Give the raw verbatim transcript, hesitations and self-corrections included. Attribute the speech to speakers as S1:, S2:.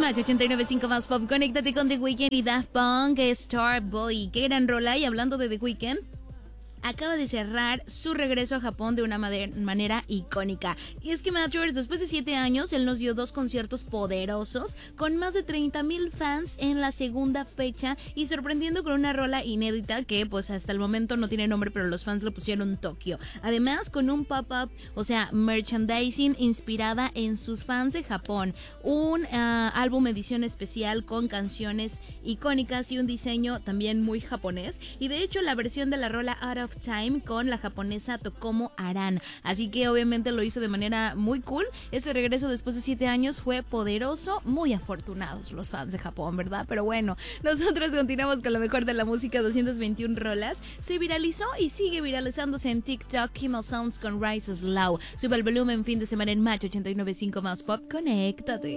S1: Match ochenta y nueve punto cinco más pop. Conéctate con The Weeknd y Daft Punk, Starboy. Qué gran rola. Y hablando de The Weeknd, acaba de cerrar su regreso a Japón de una manera icónica. Y es que Matchers, después de siete años, él nos dio dos conciertos poderosos con más de treinta mil fans en la segunda fecha y sorprendiendo con una rola inédita que pues hasta el momento no tiene nombre, pero los fans le pusieron Tokio. Además con un pop-up, o sea, merchandising inspirada en sus fans de Japón. Un uh, álbum edición especial con canciones icónicas y un diseño también muy japonés. Y de hecho la versión de la rola Out of Time con la japonesa Tokomo Aran, así que obviamente lo hizo de manera muy cool. Este regreso después de siete años fue poderoso, muy afortunados los fans de Japón, ¿verdad? Pero bueno, nosotros continuamos con lo mejor de la música. Doscientas veintiuna rolas, se viralizó y sigue viralizándose en TikTok. Kimmel Sounds con Rise Slow. Sube el volumen, fin de semana en Match ochenta y nueve punto cinco más pop. Conéctate.